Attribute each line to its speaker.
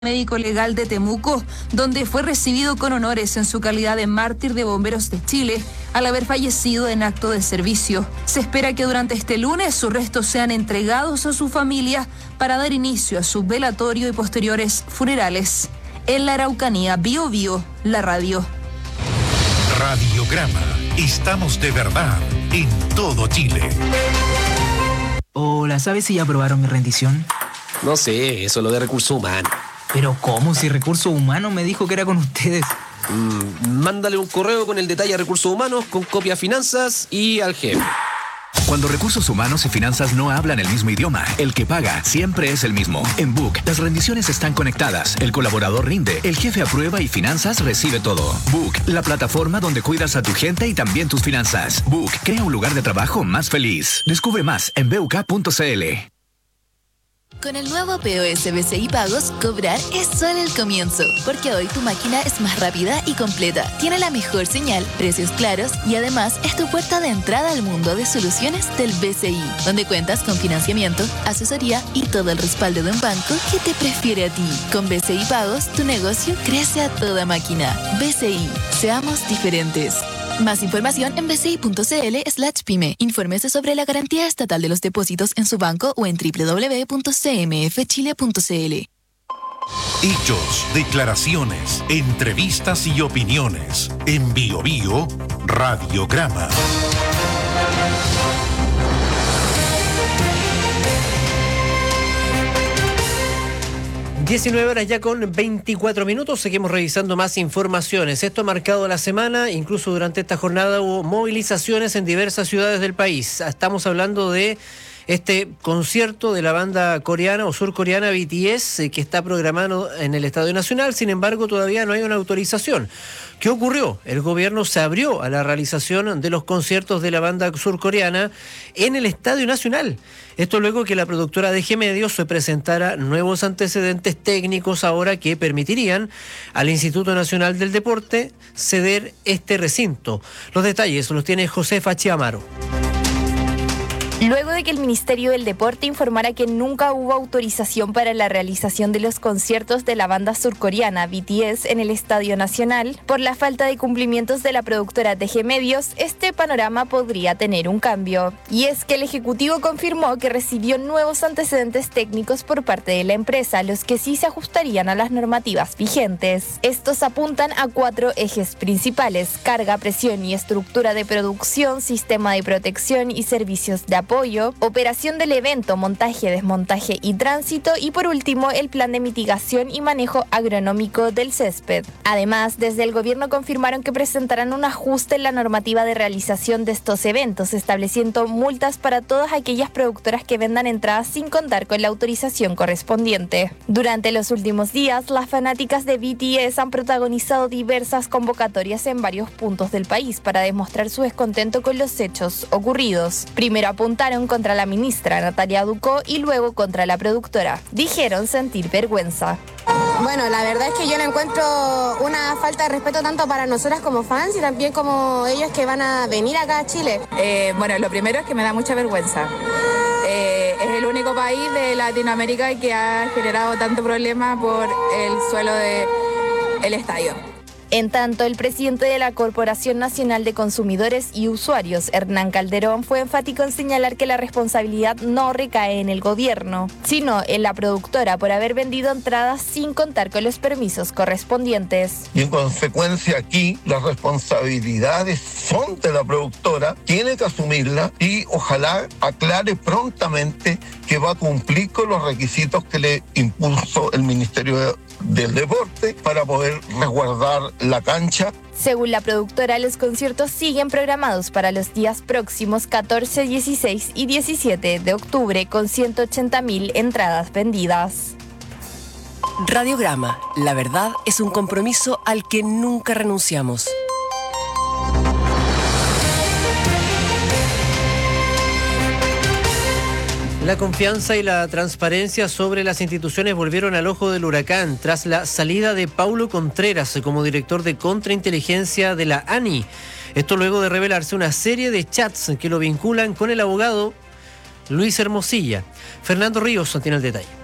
Speaker 1: Médico Legal de Temuco, donde fue recibido con honores en su calidad de mártir de bomberos de Chile al haber fallecido en acto de servicio. Se espera que durante este lunes sus restos sean entregados a su familia para dar inicio a su velatorio y posteriores funerales. En la Araucanía, Bio Bio, la radio.
Speaker 2: Radiograma. Estamos de verdad en todo Chile.
Speaker 3: Hola, ¿sabes si ya aprobaron mi rendición?
Speaker 4: No sé, eso es lo de recursos humanos.
Speaker 3: Pero ¿cómo? Si Recursos Humanos me dijo que era con ustedes.
Speaker 4: Mándale un correo con el detalle a Recursos Humanos, con copia a Finanzas y al jefe.
Speaker 5: Cuando Recursos Humanos y Finanzas no hablan el mismo idioma, el que paga siempre es el mismo. En Book, las rendiciones están conectadas, el colaborador rinde, el jefe aprueba y Finanzas recibe todo. Book, la plataforma donde cuidas a tu gente y también tus finanzas. Book, crea un lugar de trabajo más feliz. Descubre más en buk.cl.
Speaker 6: Con el nuevo POS BCI Pagos, cobrar es solo el comienzo, porque hoy tu máquina es más rápida y completa, tiene la mejor señal, precios claros y además es tu puerta de entrada al mundo de soluciones del BCI, donde cuentas con financiamiento, asesoría y todo el respaldo de un banco que te prefiere a ti. Con BCI Pagos, tu negocio crece a toda máquina. BCI, seamos diferentes. Más información en bci.cl/pyme. Infórmese sobre la garantía estatal de los depósitos en su banco o en www.cmfchile.cl.
Speaker 2: Hechos, declaraciones, entrevistas y opiniones. En Bio Bio, Radiograma.
Speaker 7: 19 horas ya con 24 minutos, seguimos revisando más informaciones. Esto ha marcado la semana, incluso durante esta jornada hubo movilizaciones en diversas ciudades del país. Estamos hablando de este concierto de la banda coreana o surcoreana BTS que está programado en el Estadio Nacional, sin embargo todavía no hay una autorización. ¿Qué ocurrió? El gobierno se abrió a la realización de los conciertos de la banda surcoreana en el Estadio Nacional. Esto luego que la productora DG Medios se presentara nuevos antecedentes técnicos ahora que permitirían al Instituto Nacional del Deporte ceder este recinto. Los detalles los tiene Josefa Chiamaro.
Speaker 8: Luego de que el Ministerio del Deporte informara que nunca hubo autorización para la realización de los conciertos de la banda surcoreana BTS en el Estadio Nacional, por la falta de cumplimientos de la productora TG Medios, este panorama podría tener un cambio. Y es que el Ejecutivo confirmó que recibió nuevos antecedentes técnicos por parte de la empresa, los que sí se ajustarían a las normativas vigentes. Estos apuntan a 4 ejes principales: carga, presión y estructura de producción, sistema de protección y servicios de apoyo, operación del evento, montaje, desmontaje y tránsito, y por último el plan de mitigación y manejo agronómico del césped. Además, desde el gobierno confirmaron que presentarán un ajuste en la normativa de realización de estos eventos, estableciendo multas para todas aquellas productoras que vendan entradas sin contar con la autorización correspondiente. Durante los últimos días, las fanáticas de BTS han protagonizado diversas convocatorias en varios puntos del país para demostrar su descontento con los hechos ocurridos. Primero apuntaron contra la ministra Natalia Ducó y luego contra la productora. Dijeron sentir vergüenza.
Speaker 9: Bueno, la verdad es que yo le encuentro una falta de respeto tanto para nosotras como fans y también como ellos que van a venir acá a Chile.
Speaker 10: Bueno, lo primero es que me da mucha vergüenza. Es el único país de Latinoamérica que ha generado tanto problema por el suelo del estadio.
Speaker 8: En tanto, el presidente de la Corporación Nacional de Consumidores y Usuarios, Hernán Calderón, fue enfático en señalar que la responsabilidad no recae en el gobierno, sino en la productora por haber vendido entradas sin contar con los permisos correspondientes.
Speaker 11: Y en consecuencia aquí las responsabilidades son de la productora, tiene que asumirla y ojalá aclare prontamente que va a cumplir con los requisitos que le impuso el Ministerio del Deporte para poder resguardar la cancha.
Speaker 8: Según la productora, los conciertos siguen programados para los días próximos 14, 16 y 17 de octubre con 180.000 entradas vendidas.
Speaker 12: Radiograma. La verdad es un compromiso al que nunca renunciamos.
Speaker 7: La confianza y la transparencia sobre las instituciones volvieron al ojo del huracán tras la salida de Paulo Contreras como director de contrainteligencia de la ANI. Esto luego de revelarse una serie de chats que lo vinculan con el abogado Luis Hermosilla. Fernando Ríos tiene el detalle.